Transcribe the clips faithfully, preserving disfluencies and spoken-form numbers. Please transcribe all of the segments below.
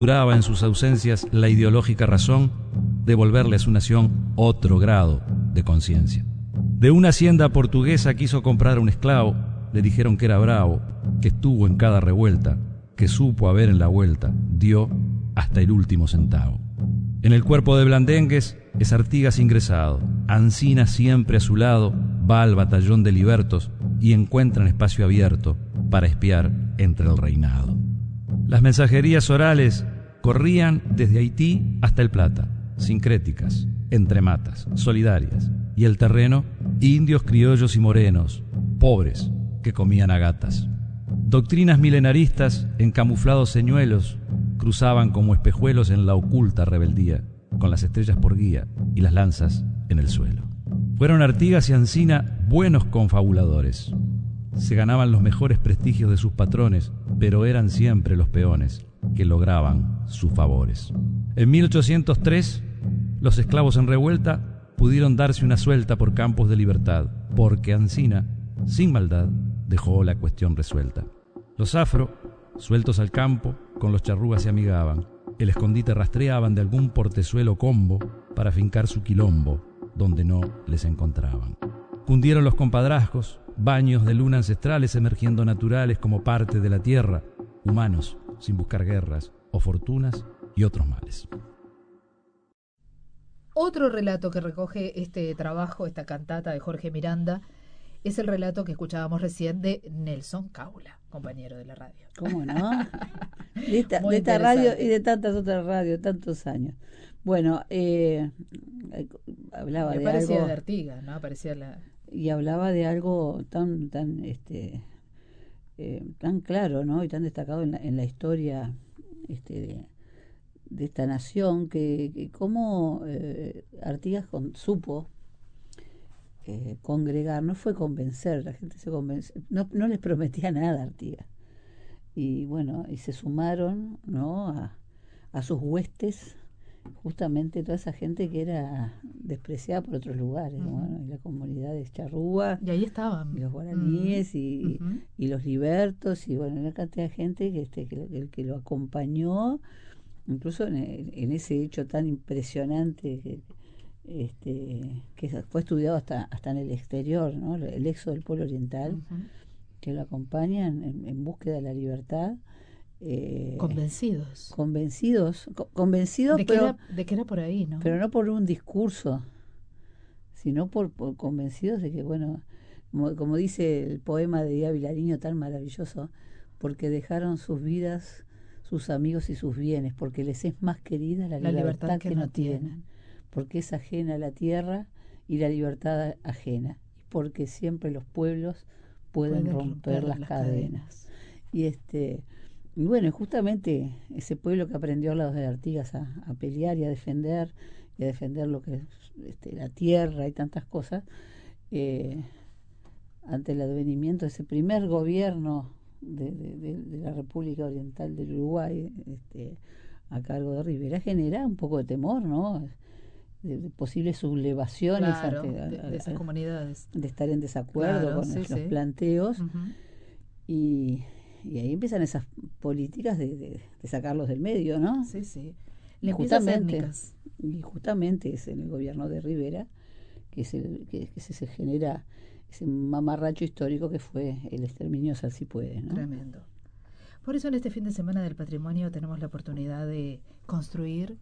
duraba en sus ausencias la ideológica razón de devolverle a su nación otro grado de conciencia. De una hacienda portuguesa quiso comprar a un esclavo, le dijeron que era bravo, que estuvo en cada revuelta, que supo haber en la vuelta, dio hasta el último centavo. En el cuerpo de Blandengues es Artigas ingresado, Ancina siempre a su lado va al batallón de libertos y encuentran espacio abierto para espiar entre el reinado. Las mensajerías orales corrían desde Haití hasta el Plata, sincréticas, entre matas, solidarias, y el terreno, indios, criollos y morenos, pobres, que comían a gatas. Doctrinas milenaristas en camuflados señuelos cruzaban como espejuelos en la oculta rebeldía, con las estrellas por guía y las lanzas en el suelo. Fueron Artigas y Ancina buenos confabuladores. Se ganaban los mejores prestigios de sus patrones, pero eran siempre los peones que lograban sus favores. En mil ochocientos tres, los esclavos en revuelta pudieron darse una suelta por campos de libertad, porque Ancina, sin maldad, dejó la cuestión resuelta. Los afro, sueltos al campo, con los charrúas se amigaban. El escondite rastreaban de algún portezuelo combo para fincar su quilombo, donde no les encontraban. Cundieron los compadrazgos, baños de luna ancestrales emergiendo naturales como parte de la tierra, humanos sin buscar guerras o fortunas y otros males. Otro relato que recoge este trabajo, esta cantata de Jorge Miranda, es el relato que escuchábamos recién de Nelson Caula, compañero de la radio. ¿Cómo no? De esta, de esta radio y de tantas otras radios, tantos años. Bueno, eh, hablaba Me de parecía algo... de Artigas, ¿no? Parecía la... Y hablaba de algo tan tan este eh, tan claro, ¿no? Y tan destacado en la, en la historia este de, de esta nación, que, que cómo eh, Artigas con, supo eh, congregar, no fue convencer, la gente se convenció, no, no les prometía nada a Artigas. Y bueno, y se sumaron, ¿no? a, a sus huestes justamente toda esa gente que era despreciada por otros lugares, uh-huh. Bueno, y la comunidad de charrúa, y ahí estaban, y los guaraníes, uh-huh. y, uh-huh. y los libertos, y bueno, una cantidad de gente que, este, que, que, que lo acompañó, incluso en, en ese hecho tan impresionante que, este, que fue estudiado hasta, hasta en el exterior, ¿no? El éxodo del pueblo oriental, uh-huh. que lo acompañan en, en búsqueda de la libertad. Eh, convencidos convencidos co- convencidos de que, pero, era, de que era por ahí, ¿no? Pero no por un discurso, sino por, por convencidos de que, bueno, como, como dice el poema de Díaz Vilariño tan maravilloso, porque dejaron sus vidas, sus amigos y sus bienes, porque les es más querida la, la libertad, libertad que, que no tienen, tienen, porque es ajena la tierra y la libertad ajena, y porque siempre los pueblos pueden, pueden romper, romper las, las cadenas. cadenas. Y este Y bueno, justamente ese pueblo que aprendió a los de Artigas a, a pelear y a defender, y a defender lo que es este, la tierra y tantas cosas, eh, ante el advenimiento de ese primer gobierno de, de, de, de la República Oriental del Uruguay, este, a cargo de Rivera, genera un poco de temor, ¿no? De, de posibles sublevaciones, claro, ante, a, de, de esas a, comunidades. De estar en desacuerdo, claro, con sí, los, sí. los planteos. Uh-huh. Y... Y ahí empiezan esas políticas de, de, de sacarlos del medio, ¿no? Sí, sí. Y justamente, y justamente es en el gobierno de Rivera que se, que, que se, se genera ese mamarracho histórico que fue el exterminio Sal si puede, ¿no? Tremendo. Por eso en este fin de semana del patrimonio tenemos la oportunidad de construir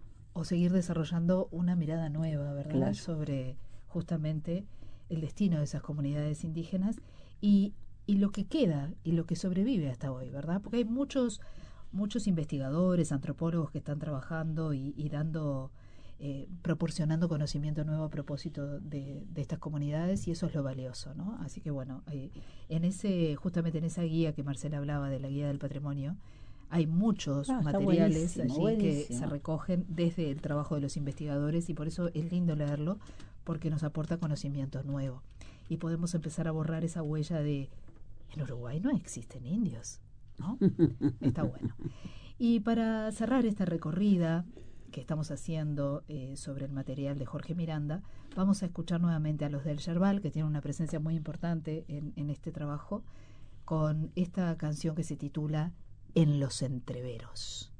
o seguir desarrollando una mirada nueva, ¿verdad? Claro. Sobre justamente el destino de esas comunidades indígenas y y lo que queda y lo que sobrevive hasta hoy, ¿verdad? Porque hay muchos muchos investigadores, antropólogos que están trabajando y, y dando, eh, proporcionando conocimiento nuevo a propósito de, de estas comunidades, y eso es lo valioso, ¿no? Así que bueno, eh, en ese justamente en esa guía que Marcela hablaba, de la guía del patrimonio, hay muchos ah, materiales allí buenísimo. Que se recogen desde el trabajo de los investigadores, y por eso es lindo leerlo, porque nos aporta conocimiento nuevo y podemos empezar a borrar esa huella de en Uruguay no existen indios, ¿no? Está bueno. Y para cerrar esta recorrida que estamos haciendo eh, sobre el material de Jorge Miranda, vamos a escuchar nuevamente a los del Yerbal, que tienen una presencia muy importante en, en este trabajo, con esta canción que se titula En los entreveros.